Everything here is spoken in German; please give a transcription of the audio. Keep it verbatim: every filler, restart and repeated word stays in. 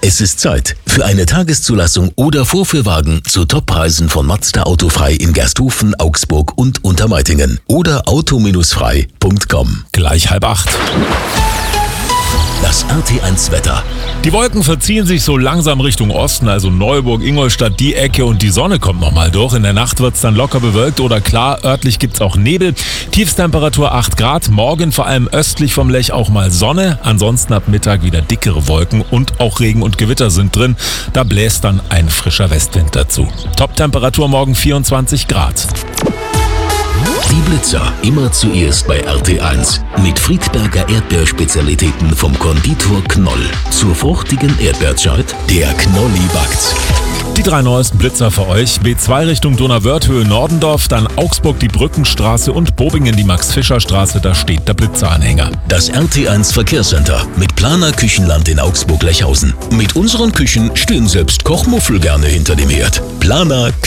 Es ist Zeit für eine Tageszulassung oder Vorführwagen zu Toppreisen von Mazda Autofrei in Gersthofen, Augsburg und Untermeitingen oder auto frei punkt com. Gleich halb acht. Das R T eins Wetter. Die Wolken verziehen sich so langsam Richtung Osten, also Neuburg, Ingolstadt, die Ecke, und die Sonne kommt nochmal durch. In der Nacht wird es dann locker bewölkt oder klar, örtlich gibt es auch Nebel. Tiefstemperatur acht Grad, morgen vor allem östlich vom Lech auch mal Sonne. Ansonsten ab Mittag wieder dickere Wolken und auch Regen und Gewitter sind drin. Da bläst dann ein frischer Westwind dazu. Top-Temperatur morgen vierundzwanzig Grad. Die Blitzer immer zuerst bei R T eins. Mit Friedberger Erdbeerspezialitäten vom Konditor Knoll. Zur fruchtigen Erdbeerzeit, der Knolli backt's. Die drei neuesten Blitzer für euch. B zwei Richtung Donauwörth-Höhe Nordendorf, dann Augsburg die Brückenstraße und Bobingen die Max-Fischer-Straße, da steht der Blitzeranhänger. Das R T eins Verkehrscenter mit Planer Küchenland in Augsburg-Lechhausen. Mit unseren Küchen stehen selbst Kochmuffel gerne hinter dem Herd. Planer